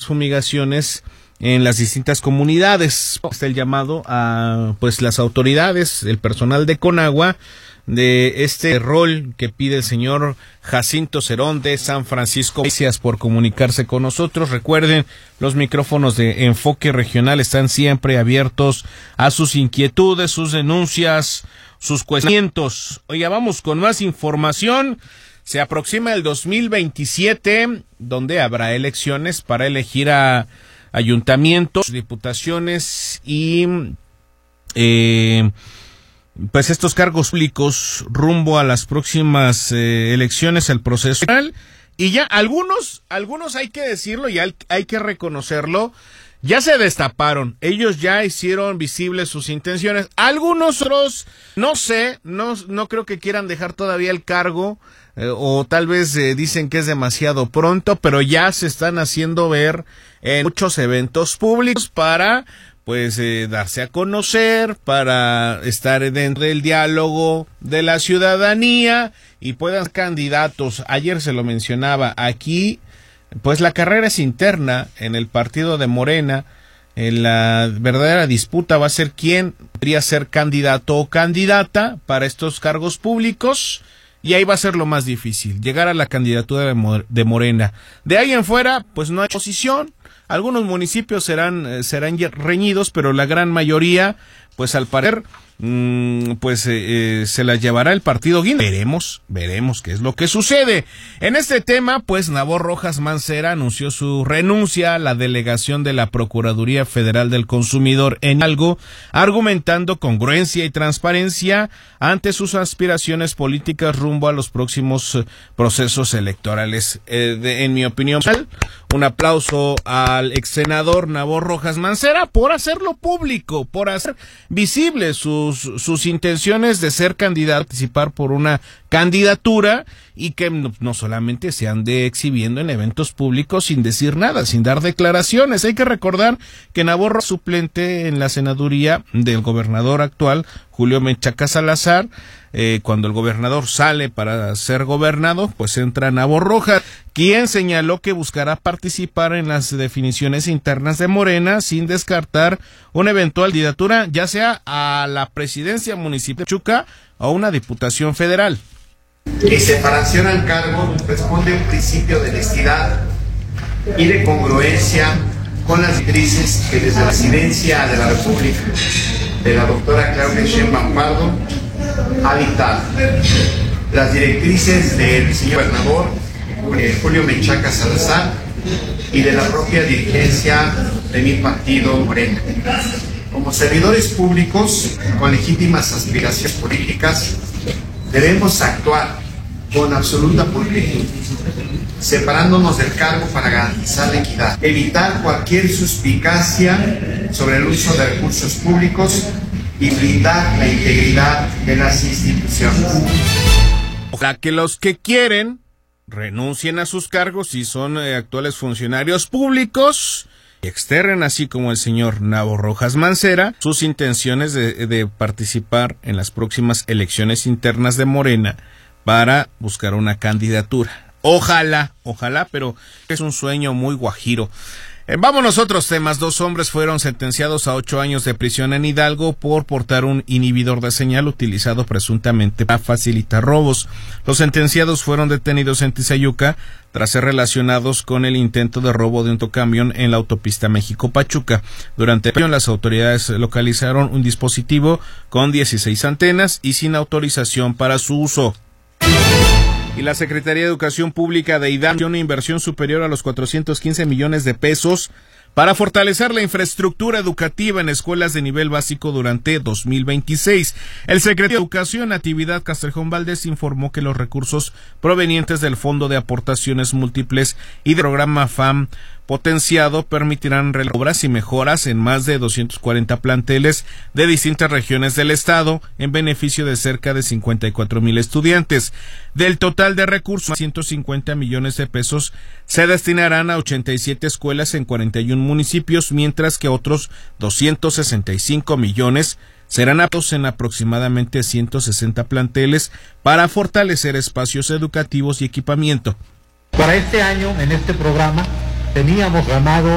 fumigaciones en las distintas comunidades. Está el llamado a pues las autoridades, el personal de Conagua, de este rol que pide el señor Jacinto Cerón de San Francisco. Gracias por comunicarse con nosotros. Recuerden, los micrófonos de Enfoque Regional están siempre abiertos a sus inquietudes, sus denuncias, sus cuestionamientos. Oiga, vamos con más información. Se aproxima el 2027, donde habrá elecciones para elegir a ayuntamientos, diputaciones y pues estos cargos públicos rumbo a las próximas elecciones, el proceso electoral. Y ya algunos hay que decirlo y hay que reconocerlo, ya se destaparon, ellos ya hicieron visibles sus intenciones. Algunos otros, no sé, no creo que quieran dejar todavía el cargo, o tal vez dicen que es demasiado pronto, pero ya se están haciendo ver en muchos eventos públicos para pues darse a conocer, para estar dentro del diálogo de la ciudadanía y puedan ser candidatos. Ayer se lo mencionaba aquí, pues la carrera es interna en el partido de Morena. La verdadera disputa va a ser quién podría ser candidato o candidata para estos cargos públicos, y ahí va a ser lo más difícil, llegar a la candidatura de Morena. De ahí en fuera, pues no hay oposición. Algunos municipios serán reñidos, pero la gran mayoría, pues al parecer, se la llevará el partido Guinda. Veremos qué es lo que sucede. En este tema, pues Nabor Rojas Mancera anunció su renuncia a la delegación de la Procuraduría Federal del Consumidor en Hidalgo, argumentando congruencia y transparencia ante sus aspiraciones políticas rumbo a los próximos procesos electorales. En mi opinión, un aplauso al ex senador Nabor Rojas Mancera por hacerlo público, por hacer visible sus intenciones de ser candidato, participar por una candidatura, y que no solamente se ande exhibiendo en eventos públicos sin decir nada, sin dar declaraciones. Hay que recordar que Nabor, suplente en la senaduría del gobernador actual, Julio Menchaca Salazar, cuando el gobernador sale para ser gobernado, pues entra Nabor Rojas, quien señaló que buscará participar en las definiciones internas de Morena sin descartar una eventual candidatura, ya sea a la presidencia municipal de Pachuca o una diputación federal. Mi separación al cargo responde a un principio de honestidad y de congruencia con las directrices que desde la presidencia de la República de la doctora Claudia Sheinbaum Pardo ha dictado. Las directrices del señor gobernador Julio Menchaca Salazar y de la propia dirigencia de mi partido Morena. Como servidores públicos con legítimas aspiraciones políticas, debemos actuar con absoluta pulcritud, separándonos del cargo para garantizar la equidad, evitar cualquier suspicacia sobre el uso de recursos públicos y blindar la integridad de las instituciones. Ojalá que los que quieren renuncien a sus cargos si son actuales funcionarios públicos y externen, así como el señor Nabor Rojas Mancera, sus intenciones de participar en las próximas elecciones internas de Morena para buscar una candidatura. Ojalá, pero es un sueño muy guajiro. Vámonos a otros temas. 2 hombres fueron sentenciados a 8 años de prisión en Hidalgo por portar un inhibidor de señal utilizado presuntamente para facilitar robos. Los sentenciados fueron detenidos en Tizayuca tras ser relacionados con el intento de robo de un tocamión en la autopista México-Pachuca. Durante el las autoridades localizaron un dispositivo con 16 antenas y sin autorización para su uso. Y la Secretaría de Educación Pública de Hidalgo una inversión superior a los 415 millones de pesos para fortalecer la infraestructura educativa en escuelas de nivel básico durante 2026. El secretario de Educación, Natividad Castrejón Valdés, informó que los recursos provenientes del Fondo de Aportaciones Múltiples y del programa FAM potenciado permitirán obras y mejoras en más de 240 planteles de distintas regiones del estado en beneficio de cerca de 54,000 estudiantes. Del total de recursos, 150 millones de pesos se destinarán a 87 escuelas en 41 municipios, mientras que otros 265 millones serán aptos en aproximadamente 160 planteles para fortalecer espacios educativos y equipamiento. Para este año, en este programa, teníamos ganado